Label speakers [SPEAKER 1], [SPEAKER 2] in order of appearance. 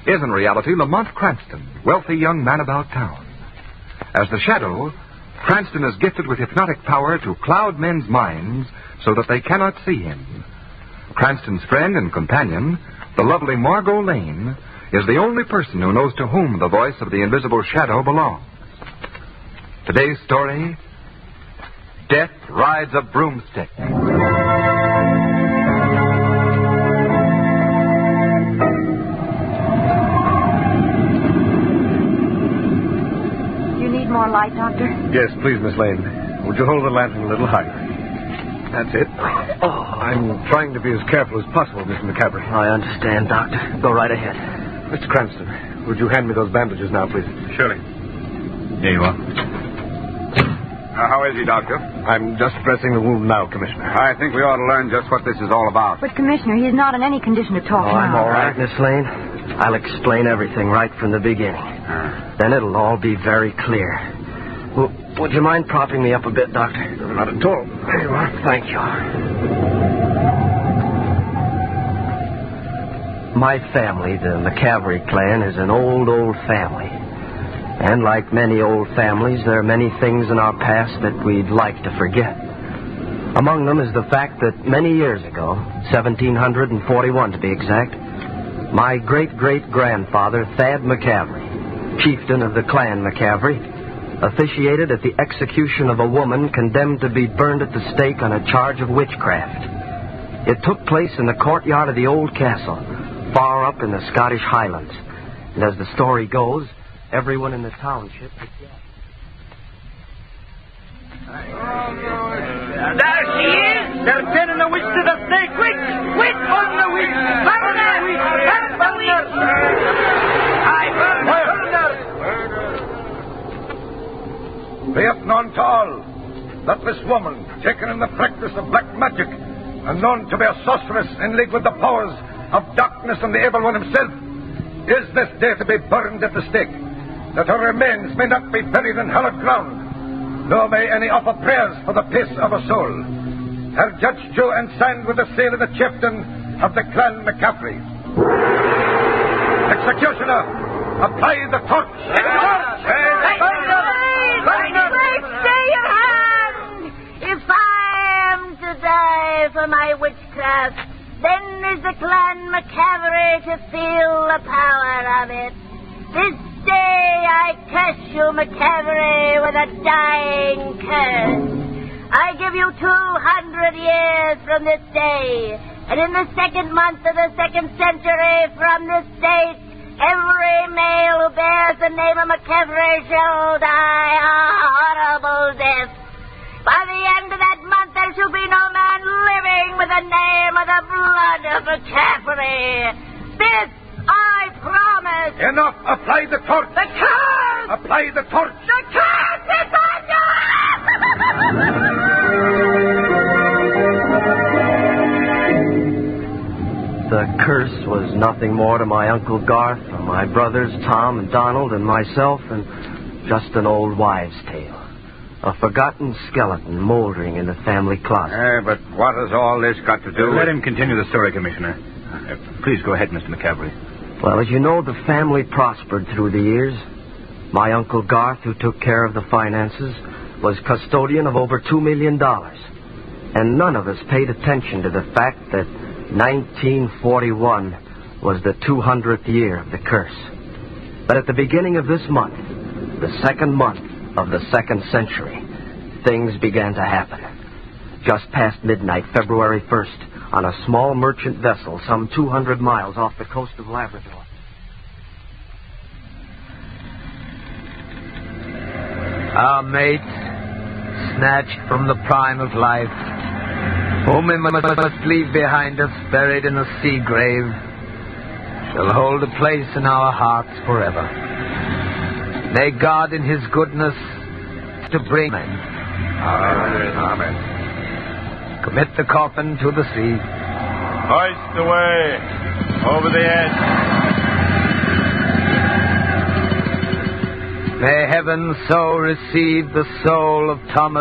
[SPEAKER 1] is in reality Lamont Cranston, wealthy young man about town. As the Shadow, Cranston is gifted with hypnotic power to cloud men's minds so that they cannot see him. Cranston's friend and companion, the lovely Margot Lane, is the only person who knows to whom the voice of the invisible Shadow belongs. Today's story, Death Rides a Broomstick.
[SPEAKER 2] You need more light, Doctor?
[SPEAKER 3] Yes, please, Miss Lane. Would you hold the lantern a little higher? That's it. Oh, I'm trying to be as careful as possible, Mr. McCaffrey.
[SPEAKER 4] I understand, Doctor. Go right ahead.
[SPEAKER 3] Mr. Cranston, would you hand me those bandages now, please?
[SPEAKER 5] Surely. Here you are. How is he, Doctor?
[SPEAKER 3] I'm just dressing the wound now, Commissioner.
[SPEAKER 5] I think we ought to learn just what this is all about.
[SPEAKER 2] But, Commissioner, he is not in any condition to talk now.
[SPEAKER 4] I'm all right, Miss Lane. I'll explain everything right from the beginning. Then it'll all be very clear. Well, would you mind propping me up a bit, Doctor?
[SPEAKER 3] Not at all. There you are.
[SPEAKER 4] Thank you. My family, the McCaffrey clan, is an old family. And like many old families, there are many things in our past that we'd like to forget. Among them is the fact that many years ago, 1741 to be exact, my great-great-grandfather, Thad McCaffrey, chieftain of the clan McCaffrey, officiated at the execution of a woman condemned to be burned at the stake on a charge of witchcraft. It took place in the courtyard of the old castle, far up in the Scottish Highlands. And as the story goes, everyone in the township had gathered.
[SPEAKER 6] There she is! They're pinning the witch to the stake! Witch! Witch! Burn the witch! Burn the witch! Burn the witch! I burn her!
[SPEAKER 7] Be it known to all that this woman, taken in the practice of black magic, and known to be a sorceress in league with the powers of darkness and the evil one himself, is this day to be burned at the stake, that her remains may not be buried in hallowed ground, nor may any offer prayers for the peace of her soul. Her judged to and signed with the seal of the chieftain of the clan McCaffrey. Executioner, apply the torch!
[SPEAKER 8] Stay your hand! If I am to die for my witchcraft, then is the clan McCaffrey to feel the power of it. This day I curse you, McCaffrey, with a dying curse. I give you 200 years from this day, and in the second month of the second century from this date, every male who bears the name of McCaffrey shall die a horrible death. By the end of that month, there shall be no man living with the name or the blood of McCaffrey. This I promise.
[SPEAKER 7] Enough! Apply the torch!
[SPEAKER 8] The curse!
[SPEAKER 7] Apply the torch!
[SPEAKER 8] The curse is on you!
[SPEAKER 4] The curse was nothing more to my Uncle Garth, or my brothers Tom and Donald and myself, and just an old wives' tale. A forgotten skeleton moldering in the family closet.
[SPEAKER 5] But what has all this got to do with...
[SPEAKER 1] Let him continue the story, Commissioner. Please go ahead, Mr. McCaffrey.
[SPEAKER 4] Well, as you know, the family prospered through the years. My Uncle Garth, who took care of the finances, was custodian of over $2 million. And none of us paid attention to the fact that 1941 was the 200th year of the curse. But at the beginning of this month, the second month of the second century, things began to happen. Just past midnight, February 1st, on a small merchant vessel some 200 miles off the coast of Labrador.
[SPEAKER 9] Our mate, snatched from the prime of life, whom we must leave behind us buried in a sea grave, shall hold a place in our hearts forever. May God in his goodness to bring men.
[SPEAKER 5] Amen.
[SPEAKER 9] Commit the coffin to the sea.
[SPEAKER 5] Hoist away over the edge.
[SPEAKER 9] May heaven so receive the soul of Thomas